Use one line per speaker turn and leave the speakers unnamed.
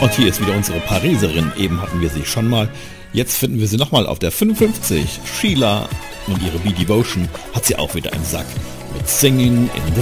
Und hier ist wieder unsere Pariserin. Eben hatten wir sie schon mal. Jetzt finden wir sie nochmal auf der 55. Sheila und ihre Be-Devotion hat sie auch wieder im Sack. Mit Singing in the